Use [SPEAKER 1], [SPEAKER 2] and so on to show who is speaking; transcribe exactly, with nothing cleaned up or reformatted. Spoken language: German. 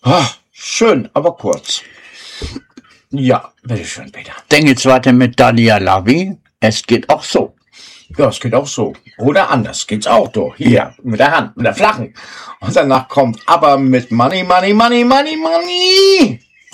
[SPEAKER 1] Ah, schön, aber kurz. Ja, bitteschön, Peter.
[SPEAKER 2] Denk jetzt weiter mit Dalia Lavi. Es geht auch so.
[SPEAKER 1] Ja, es geht auch so. Oder anders geht's auch doch. Hier, mit der Hand, mit der flachen. Und danach kommt aber mit Money, Money, Money, Money, Money.